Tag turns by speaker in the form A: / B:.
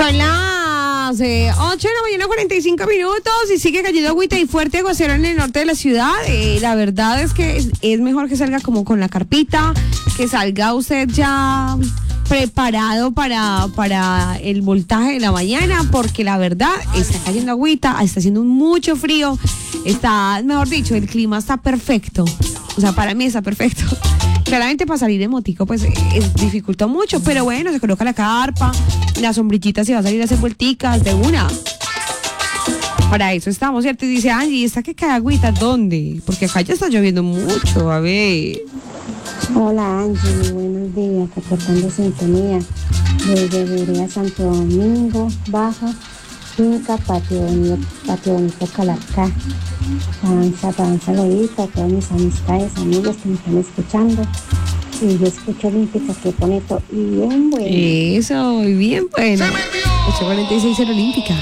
A: Son las 8 de la mañana, 45 minutos, y sigue cayendo agüita y fuerte aguacero en el norte de la ciudad. La verdad es que es mejor que salga como con la carpita, que salga usted ya preparado para el voltaje de la mañana, porque la verdad está cayendo agüita, está haciendo mucho frío, mejor dicho, el clima está perfecto. O sea, para mí está perfecto. Claramente para salir de motico pues dificulta mucho, pero bueno, se coloca la carpa, la sombrillita se va a salir a hacer vuelticas de una. Para eso estamos, ¿cierto? Y dice Angie, ¿esta que cae agüita dónde? Porque acá ya está lloviendo mucho, a ver.
B: Hola Angie, buenos días, reportando sintonía desde Vereda Santo Domingo, Baja, Finca, Patio Bonito Calarcá. Para un saludito a todas mis amistades, amigos que me están escuchando. Y yo escucho Olímpica, que bonito y bien bueno.
A: Eso, bien bueno. 8:46 en Olímpica.